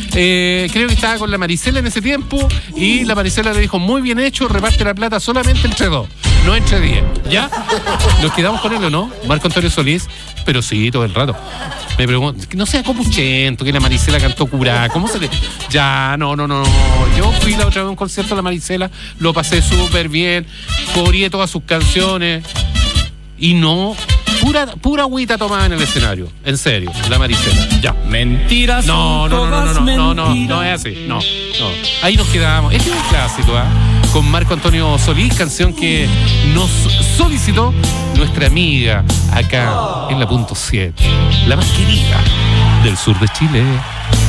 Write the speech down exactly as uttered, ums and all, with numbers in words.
Eh, creo que estaba con la Maricela en ese tiempo y la Maricela le dijo, muy bien hecho, reparte la plata solamente entre dos, no entre diez. ¿Ya? Nos quedamos con él, ¿o no? Marco Antonio Solís, pero sí, todo el rato. Me pregunto, no sea copuchento, que la Maricela cantó curá, ¿cómo se le...? Ya, no, no, no, no. Yo fui la otra vez a un concierto de la Maricela, lo pasé súper bien, coreé todas sus canciones y no... Pura, pura agüita tomada en el escenario. En serio, la Maricela. Ya. Mentiras. No, no, no, no, no, no, no, no, no es así. No, no. Ahí nos quedamos. Este es un clásico, ¿ah? ¿eh? Con Marco Antonio Solís, canción que nos solicitó nuestra amiga acá en la punto siete. La más querida del sur de Chile.